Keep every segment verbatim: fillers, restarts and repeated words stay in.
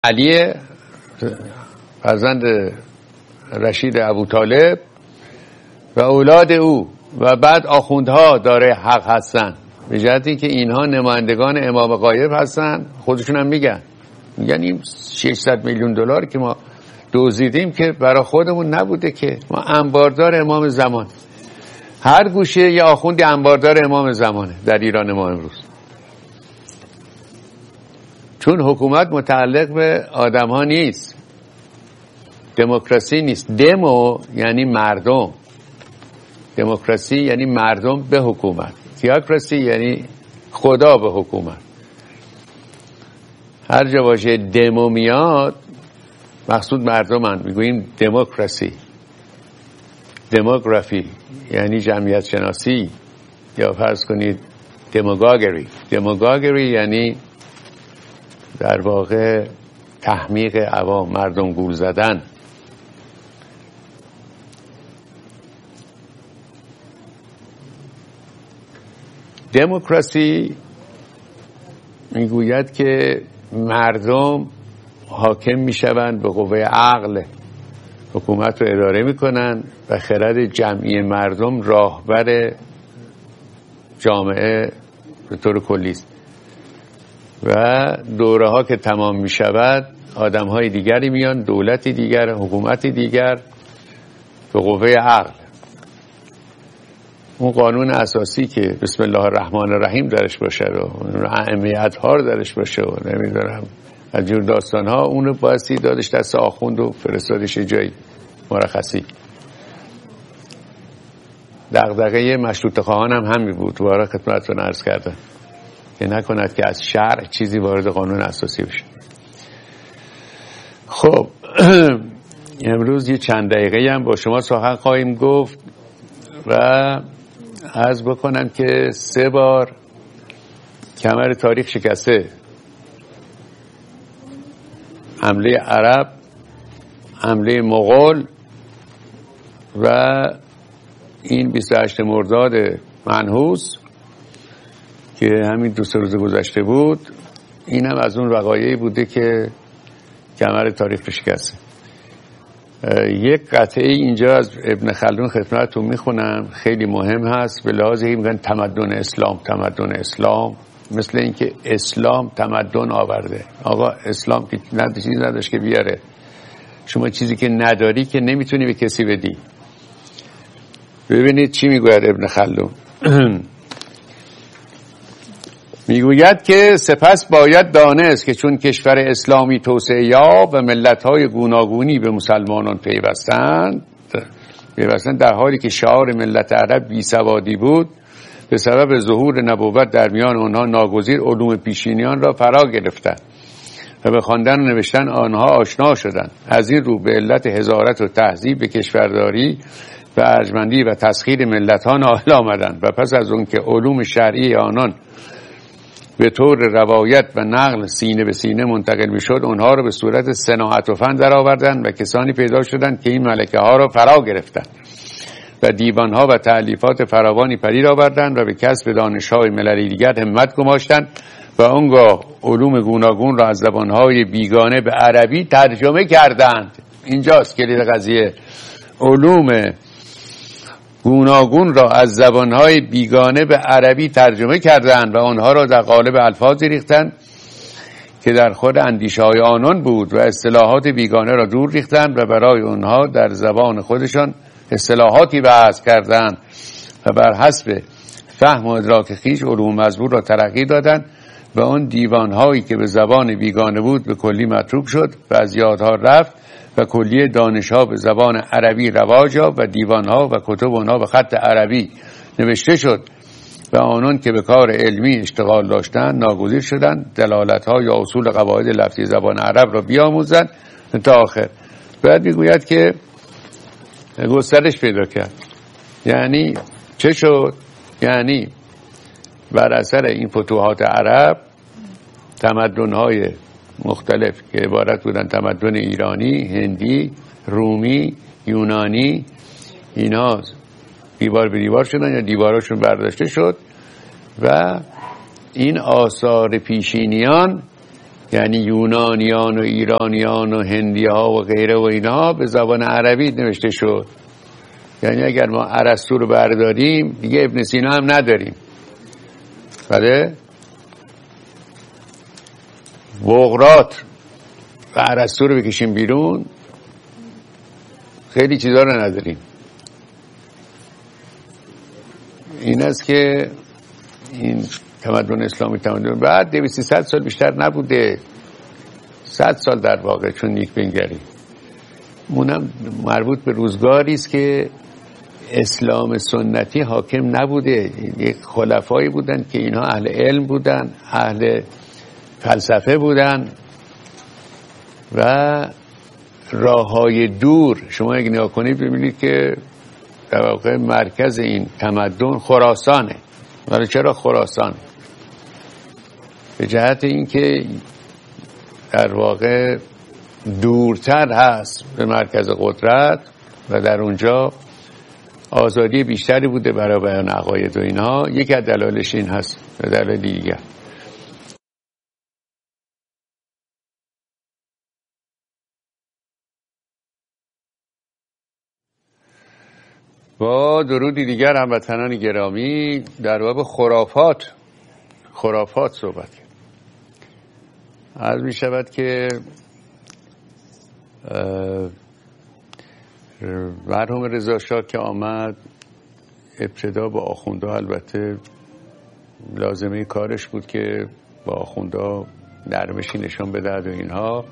علی فرزند رشید ابوطالب و اولاد او و بعد آخوندها داره حق هستن، به جهتی که اینها نمایندگان امام غایب هستن. خودشون هم میگن میگن این ششصد میلیون دلار که ما دزدیدیم که برای خودمون نبوده، که ما انباردار امام زمان، هر گوشه یه آخوندی انباردار امام زمانه در ایران ما امروز. چون حکومت متعلق به آدم ها نیست، دموکراسی نیست. دمو یعنی مردم، دموکراسی یعنی مردم به حکومت، تیاکراسی یعنی خدا به حکومت. هر جا واژه دمو میاد مقصود مردمن، میگوییم دموکراسی. دموگرافی یعنی جمعیت شناسی، یا فرض کنید دموگاگری. دموگاگری یعنی در واقع تحمیق عوام، مردم گول زدن. دموکراسی میگوید که مردم حاکم میشوند، به قوه عقل حکومت رو اداره میکنن و خرد جمعی مردم راهبر جامعه به طور کلی است. و دوره ها که تمام می شود آدم های دیگری میان، دولتی دیگر، حکومتی دیگر به قوه عقل. اون قانون اساسی که بسم الله الرحمن الرحیم درش باشه و اهمیت ها درش باشه و نمیدونم از جور داستان ها، اونو بایستی دادش دست آخوند و فرستادش جایی مرخصی. دغدغه مشروطه خواهان هم همین بود، بارا خدمتتون عرض کردم که نکند که از شرع چیزی وارد قانون اساسی بشه. خب امروز یه چند دقیقه هم با شما سخن خواهیم گفت و عرض بکنم که سه بار کمر تاریخ شکسته. حمله عرب، حمله مغول و این بیست و هشتم مرداد منحوس که همین دو سه روز گذشته بود. این هم از اون وقایعی بوده که کمر تاریخ شکسته. یک قطعه اینجا از ابن خلدون خدمتتون میخونم، خیلی مهم هست. به لحاظ این میگن تمدن اسلام، تمدن اسلام، مثل اینکه اسلام تمدن آورده. آقا اسلام که چیزی نداشت که بیاره. شما چیزی که نداری که نمیتونی به کسی بدی. ببینید چی میگوید ابن خلدون. میگوید که سپس باید دانست که چون کشور اسلامی توسعه یافت و ملت‌های گوناگونی به مسلمانان پیوستند، پیوستند در حالی که شعار ملت عرب بیسوادی بود، به سبب ظهور نبوت در میان آنها ناگزیر علوم پیشینیان را فرا گرفتند و به خواندن و نوشتن آنها آشنا شدند. از این رو به علت حضارت و تهذیب به کشورداری و ارجمندی و تسخیر ملت‌ها نائل آمدند و پس از اون که علوم شرعی آنان به طور روایت و نقل سینه به سینه منتقل میشد، اونها رو به صورت صناعت و فن در آوردند و کسانی پیدا شدند که این ملکه ها را فرا گرفتند و دیوان ها و تألیفات فراوانی پدید آوردند و به کسب دانش های مللی دیگر همت گماشتند و آنگاه علوم گوناگون را از زبان های بیگانه به عربی ترجمه کردند. اینجاست کلید قضیه. علوم گوناگون را از زبانهای بیگانه به عربی ترجمه کردند و آنها را در قالب الفاظی ریختند که در خود اندیشه های آنان بود و اصطلاحات بیگانه را دور ریختند و برای آنها در زبان خودشان اصطلاحاتی وضع کردند و بر حسب فهم و ادراک خویش علوم مزبور را ترقی دادند و آن دیوانهایی که به زبان بیگانه بود به کلی متروک شد و از یادها رفت و کلیه دانش‌ها به زبان عربی رواج یافت و دیوان‌ها و کتب آنها به خط عربی نوشته شد و آنان که به کار علمی اشتغال داشتند ناگزیر شدند دلالت‌ها یا اصول قواعد لفظی زبان عرب را بیاموزند تا آخر. بعد میگوید که گسترش پیدا کرد. یعنی چه شد؟ یعنی بر اثر این فتوحات عرب تمدن‌های مختلف که عبارت بودن تمدن ایرانی، هندی، رومی، یونانی، اینا دیوار به دیوار شدن یا دیواراشون برداشته شد و این آثار پیشینیان یعنی یونانیان و ایرانیان و هندی ها و غیره و اینا به زبان عربی نوشته شد. یعنی اگر ما ارسطو رو برداریم دیگه ابن سینا هم نداریم. بله بغرات و ارسطو رو بکشیم بیرون خیلی چیزا رو نداریم. این است که این تمدن اسلامی تمدن بعد دویست سیصد سال بیشتر نبوده، صد سال در واقع، چون نیک بنگری اونم مربوط به روزگاری است که اسلام سنتی حاکم نبوده. یک خلفایی بودن که اینها اهل علم بودن، اهل فلسفه بودن و راههای دور. شما اگه نگاه کنید ببینید که در واقع مرکز این تمدن خراسانه. ولی چرا خراسان؟ به جهت اینکه در واقع دورتر هست به مرکز قدرت و در اونجا آزادی بیشتری بوده برای بیان عقاید و اینها. یکی از دلایلش این هست و دلیل دیگر. با درودی دیگر هموطنان گرامی در باب خرافات خرافات صحبت کنیم. عرض می شود که مرحوم رضا شاه که آمد ابتدا با آخونده البته لازمه کارش بود که با آخونده نرمشی نشان بدهد و اینها.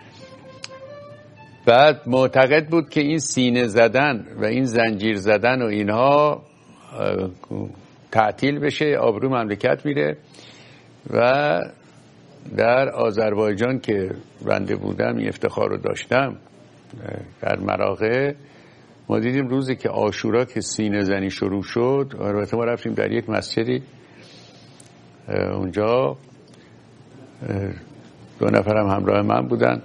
بعد معتقد بود که این سینه زدن و این زنجیر زدن و اینها تعطیل بشه، آبرو مملکت میره. و در آذربایجان که بنده بودم این افتخار رو داشتم، در مراغه ما دیدیم روزی که عاشورا که سینه زنی شروع شد، البته ما رفتیم در یک مسجدی، اونجا دو نفرم همراه من بودن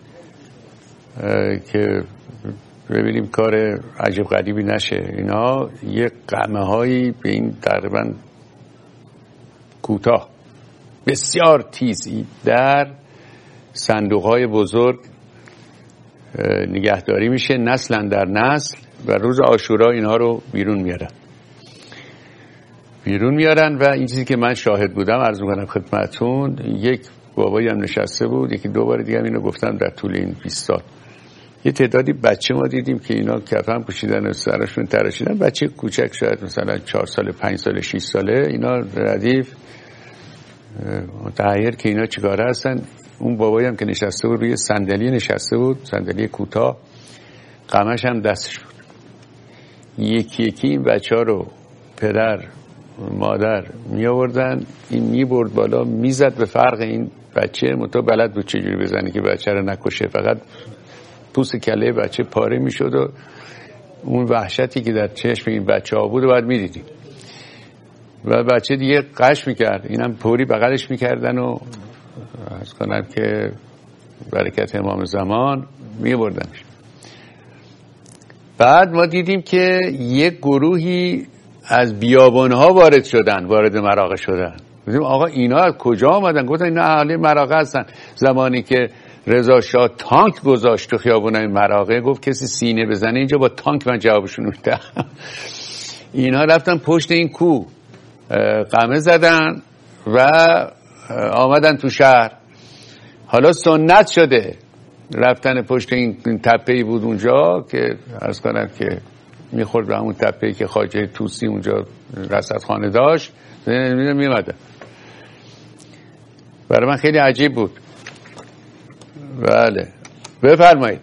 که ببینیم کار عجب غریبی نشه. اینا یک قمه هایی به این تقریبا کوتاه بسیار تیزی در صندوق های بزرگ نگهداری میشه، نسل در نسل، و روز عاشورا اینها رو بیرون میارن بیرون میارن و این چیزی که من شاهد بودم عرض میکنم خدمتون، یک بابایی هم نشسته بود، یکی دو بار دیگه هم اینو گفتم در طول این بیست سال. یه تعدادی بچه ما دیدیم که اینا کفن پوشیدن و سرشون تراشیدن، بچه کوچک شاید مثلا چهار ساله، پنج ساله، شش ساله، اینا ردیف متحیر که اینا چیکاره هستن. اون بابایی هم که نشسته بود روی صندلی نشسته بود، صندلی کوتاه، قمش هم دستش بود. یکی یکی این بچه ها رو پدر مادر می آوردن، این می برد بالا، می زد به فرق این بچه، مطمئن بلد بود چجوری بزنه که بچه رو نکشه، فقط پوست کله بچه پاره می شد و اون وحشتی که در چشم این بچه ها بود و بعد می دیدیم. و بچه دیگه قش می کرد، اینم پوری بغلش می کردن و از کنم که برکت امام زمان می بردنش. بعد ما دیدیم که یک گروهی از بیابانها وارد شدن، وارد مراغه شدن. دیدیم آقا اینا از کجا آمدن؟ گفتن اینا اهالی مراغه هستن. زمانی که رضا شاه تانک گذاشت تو خیابونای مراغه، گفت کسی سینه بزنه اینجا با تانک من جوابشون میدم. اینها رفتن پشت این کوه قمه زدن و آمدن تو شهر. حالا سنت شده رفتن پشت این تپه‌ای بود اونجا که عرض کنم که میخورد به همون تپه‌ای که خواجه طوسی اونجا رصدخانه داشت، میمدن. برای من خیلی عجیب بود. بله بفرمایید.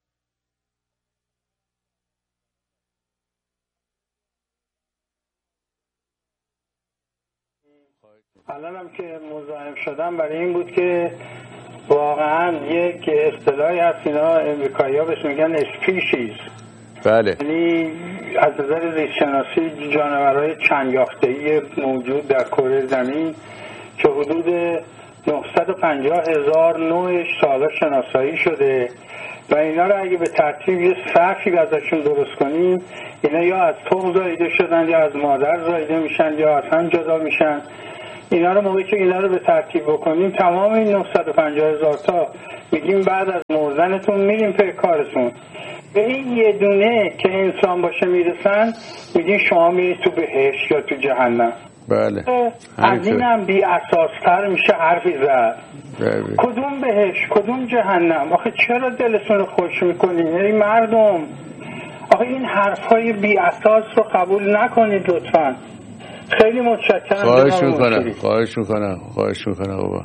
الانم که مزاحم شدم برای این بود که واقعا یک اصطلاحی هست اینا امریکایی‌ها بهش میگن اسپیشیز. بله. یعنی از نظر زیست‌شناسی جانورهای چند یافته‌ای موجود در کره زمین که حدود نهصد و پنجاه هزار نوعش سالا شناسایی شده و اینا رو اگه به ترتیب یه صفی ازشون درست کنیم، اینا یا از تخم زایده شدن یا از مادر زایده میشن یا از هم جدا میشن. اینا رو موقعی که اینا رو به ترتیب بکنیم تمام این نهصد و پنجاه هزار تا میگیم بعد از مردنتون میریم پی کارتون. به این یه دونه که انسان باشه میرسن میگین شما میرید تو بهشت یا تو جهنم. بله. از این هم بی اساستر میشه حرفی زد. بله. کدوم بهشت کدوم جهنم؟ آخه چرا دلتون رو خوش میکنین؟ یعنی مردم آخه این حرفای بی اساس رو قبول نکنید لطفا. خیلی متشکرم. خواهش میکنم خواهش میکنم خواهش میکنم بابا،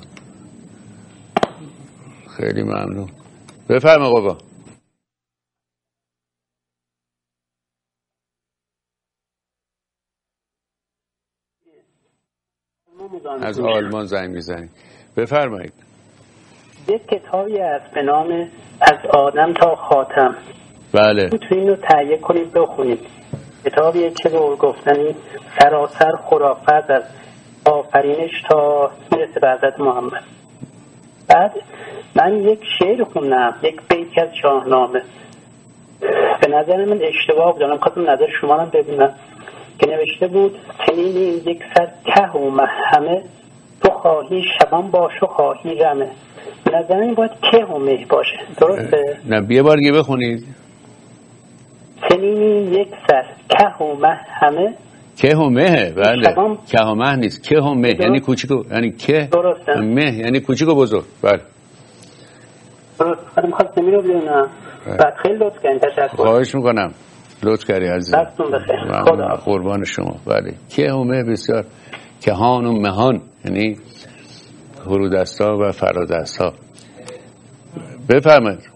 خیلی ممنون. بفرما بابا. از آلمان زنگ میزنید، بفرمایید. یک کتابی از به نام از آدم تا خاتم. بله. میتونید رو تهیه کنید بخونید. کتابیه که به گفتنی سراسر خرافات از آفرینش تا میرسه به حضرت محمد. بعد من یک شعر خوندم، یک بیت از شاهنامه، به نظر من اشتباه بود، خواستم نظر شما رو ببینم، که نوشته بود چنین این یک سر که و محمه، تو خواهی شبان باش و خواهی رمه. به نظر من باید که و مه باشه، درسته؟ نه یه بار دیگه بخونید. چنین این یک سر که و محمه، که و مه. بله. شبان... که و مه نیست، که و مه یعنی کوچیک و یعنی که، درسته. مه یعنی کوچیک و بزرگ. بله درست. من خواستم اینو ببینم. بعد خیلی لطف کردین، تشکر. خواهش میکنم، لطف کردی عزیزم. دستون بخیر. خدا قربان شما. بله. که و مه بسیار، کهان و مهان یعنی فرودستا و فرادستا. بفرمایید.